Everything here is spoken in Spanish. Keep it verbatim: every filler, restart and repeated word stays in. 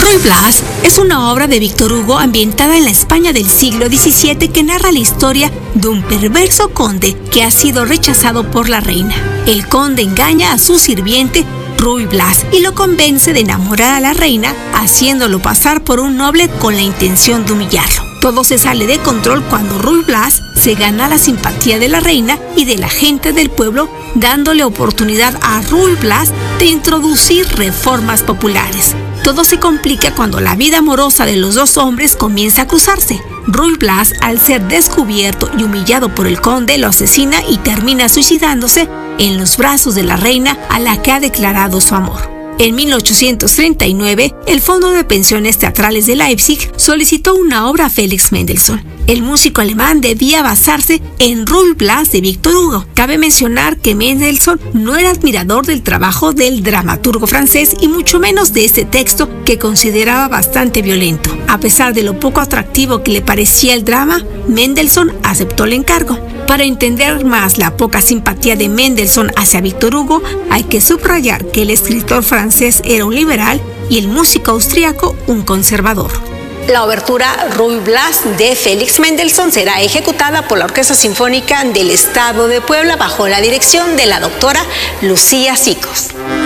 Ruy Blas es una obra de Víctor Hugo ambientada en la España del siglo diecisiete que narra la historia de un perverso conde que ha sido rechazado por la reina. El conde engaña a su sirviente Ruy Blas y lo convence de enamorar a la reina, haciéndolo pasar por un noble con la intención de humillarlo. Todo se sale de control cuando Ruy Blas se gana la simpatía de la reina y de la gente del pueblo, dándole oportunidad a Ruy Blas de introducir reformas populares. Todo se complica cuando la vida amorosa de los dos hombres comienza a cruzarse. Ruy Blas, al ser descubierto y humillado por el conde, lo asesina y termina suicidándose en los brazos de la reina a la que ha declarado su amor. En mil ochocientos treinta y nueve, el Fondo de Pensiones Teatrales de Leipzig solicitó una obra a Felix Mendelssohn. El músico alemán debía basarse en Ruy Blas de Víctor Hugo. Cabe mencionar que Mendelssohn no era admirador del trabajo del dramaturgo francés y mucho menos de ese texto que consideraba bastante violento. A pesar de lo poco atractivo que le parecía el drama, Mendelssohn aceptó el encargo. Para entender más la poca simpatía de Mendelssohn hacia Víctor Hugo, hay que subrayar que el escritor francés era un liberal y el músico austríaco un conservador. La obertura Ruy Blas de Felix Mendelssohn será ejecutada por la Orquesta Sinfónica del Estado de Puebla bajo la dirección de la doctora Lucía Sicos.